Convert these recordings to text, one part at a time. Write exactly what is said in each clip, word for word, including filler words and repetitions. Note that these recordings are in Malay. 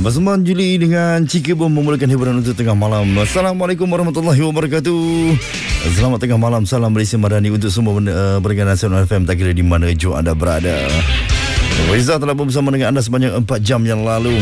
Bersama Juli dengan Cika Bom memulakan hiburan untuk tengah malam. Assalamualaikum warahmatullahi wabarakatuh. Selamat tengah malam. Salam Malaysia Madani untuk semua uh, pendengar Nasional F M, tak kira di mana jua anda berada. Reza telah bersama dengan anda sepanjang empat jam yang lalu.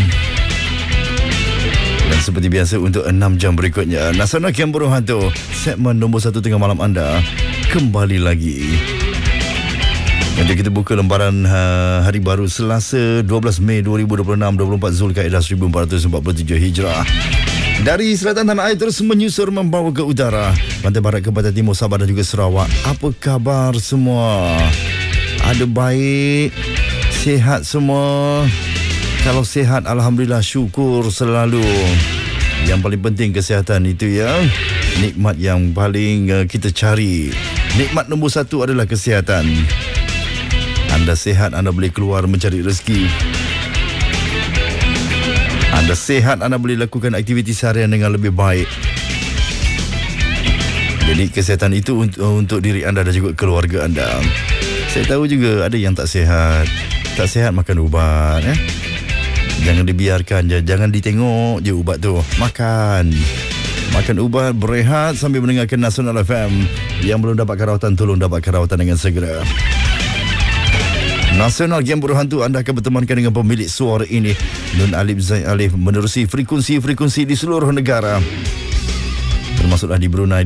Dan seperti biasa untuk enam jam berikutnya, Nasional Camp Burung Hantu, segmen nombor satu tengah malam anda kembali lagi. Jadi kita buka lembaran uh, hari baru Selasa dua belas Mei dua ribu dua puluh enam, dua puluh empat Zulkaidah seribu empat ratus empat puluh tujuh Hijrah. Dari selatan tanah air terus menyusur membawa ke utara, pantai barat ke pantai timur Sabah dan juga Sarawak. Apa khabar semua? Ada baik? Sihat semua? Kalau sihat, alhamdulillah, syukur selalu. Yang paling penting kesihatan itu ya. Nikmat yang paling uh, kita cari. Nikmat nombor satu adalah kesihatan. Anda sihat, anda boleh keluar mencari rezeki. Anda sihat, anda boleh lakukan aktiviti seharian dengan lebih baik. Jadi kesihatan itu untuk, untuk diri anda dan juga keluarga anda. Saya tahu juga ada yang tak sihat. Tak sihat makan ubat. Eh? Jangan dibiarkan je. Jangan ditengok je ubat tu. Makan. Makan ubat, berehat sambil mendengarkan Nasional F M. Yang belum dapatkan rawatan, tolong dapatkan rawatan dengan segera. Nasional Camp Burung Hantu, anda akan bertemankan dengan pemilik suara ini, Nun Alif Zain Alif, menerusi frekuensi-frekuensi di seluruh negara, termasuklah di Brunei,